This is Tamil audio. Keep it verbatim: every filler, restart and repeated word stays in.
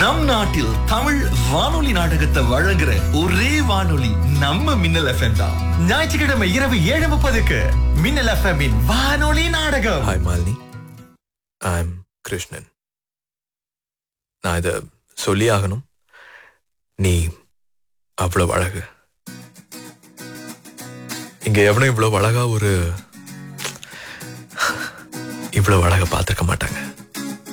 நம் நாட்டில் தமிழ் வானொலி நாடகத்தை வழங்குற ஒரே வானொலி நம்ம மின்னல் எஃப்எம் தான். ஞாயிற்றுக்கிழமை இரவு ஏழு முப்பதுக்கு மின்னல் எஃப்எம் இன் வானொலி நாடகம். Hi Malini, I'm Krishnan. நான் இதை சொல்லி ஆகணும். நீ அவ்வளவு அழகு. இங்க எவனும் இவ்வளவு அழகா ஒரு இவ்வளவு அழகா பார்த்திருக்க மாட்டாங்க.